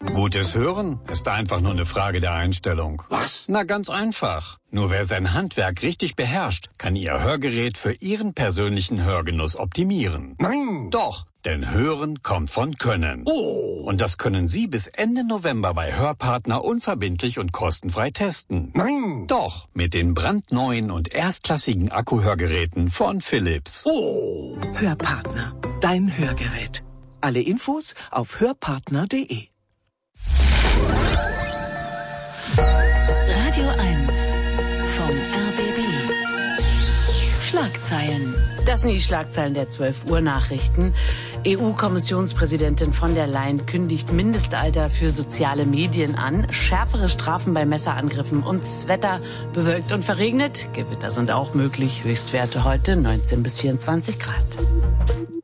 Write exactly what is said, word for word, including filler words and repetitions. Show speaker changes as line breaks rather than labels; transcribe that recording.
Gutes Hören ist einfach nur eine Frage der Einstellung.
Was?
Na, ganz einfach. Nur wer sein Handwerk richtig beherrscht, kann Ihr Hörgerät für Ihren persönlichen Hörgenuss optimieren.
Nein!
Doch, denn Hören kommt von Können.
Oh!
Und das können Sie bis Ende November bei Hörpartner unverbindlich und kostenfrei testen.
Nein!
Doch, mit den brandneuen und erstklassigen Akkuhörgeräten von Philips.
Oh!
Hörpartner, dein Hörgerät. Alle Infos auf hörpartner punkt de.
Radio eins vom R B B. Schlagzeilen.
Das sind die Schlagzeilen der zwölf Uhr Nachrichten. E U-Kommissionspräsidentin von der Leyen kündigt Mindestalter für soziale Medien an, schärfere Strafen bei Messerangriffen und das Wetter bewölkt und verregnet. Gewitter sind auch möglich. Höchstwerte heute neunzehn bis vierundzwanzig Grad.